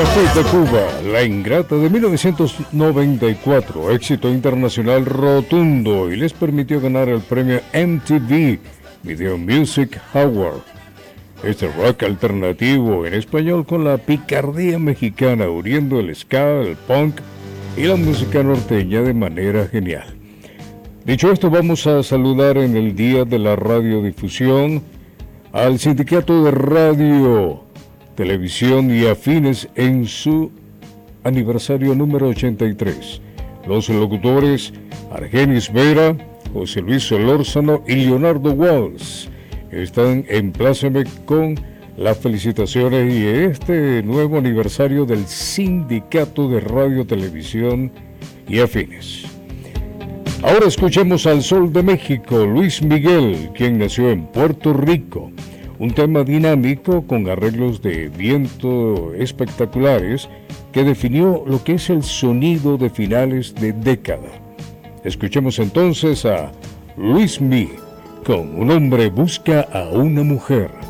de Cuba, La Ingrata de 1994, éxito internacional rotundo y les permitió ganar el premio MTV Video Music Award. Este rock alternativo en español con la picardía mexicana, uniendo el ska, el punk y la música norteña de manera genial. Dicho esto, vamos a saludar en el Día de la Radiodifusión al Sindicato de Radio, Televisión y Afines en su aniversario número 83. Los locutores Argenis Vera, José Luis Solórzano y Leonardo Walsh están en Pláceme con las felicitaciones y este nuevo aniversario del Sindicato de Radio, Televisión y Afines. Ahora escuchemos al Sol de México, Luis Miguel, quien nació en Puerto Rico. Un tema dinámico con arreglos de viento espectaculares que definió lo que es el sonido de finales de década. Escuchemos entonces a Luis Miguel con Un hombre busca a una mujer.